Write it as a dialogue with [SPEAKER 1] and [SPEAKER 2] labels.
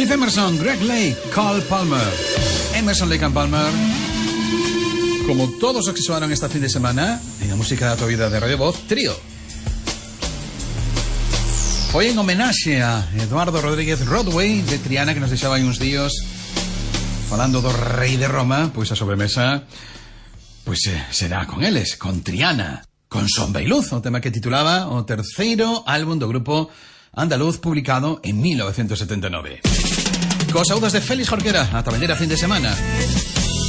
[SPEAKER 1] Keith Emerson, Greg Lake, Carl Palmer. Emerson, Lake and Palmer. Como todos los que sonaron este fin de semana en la música de tu vida de Radio Voz, trío. Hoy en homenaje a Eduardo Rodríguez Rodway de Triana, que nos deixaba aí uns días falando do rei de Roma, pois a sobremesa será con eles, con Triana, con Sombra y Luz, o tema que titulaba o terceiro álbum do grupo andaluz publicado en 1979. Cos saúdos de Félix Jorquera, ata mañana fin de semana.